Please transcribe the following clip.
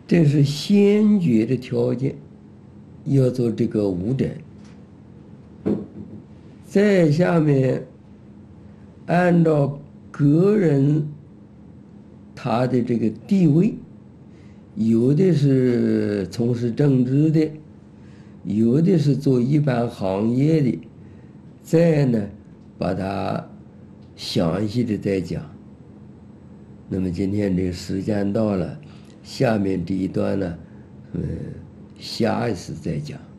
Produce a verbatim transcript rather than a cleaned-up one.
这是先决的条件，要做这个五点。在下面，按照个人他的这个地位，有的是从事政治的，有的是做一般行业的，再呢，把它详细的再讲。那么今天这个时间到了，下面这一段呢，嗯，下一次再讲。